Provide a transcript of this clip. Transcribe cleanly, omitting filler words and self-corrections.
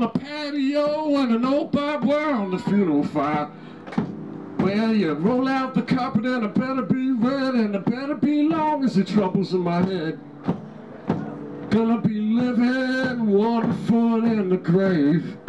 patio and an old barbed wire on the funeral fire. Well, you roll out the carpet and it better be red and it better be long as the troubles in my head. Gonna be living 1 foot in the grave.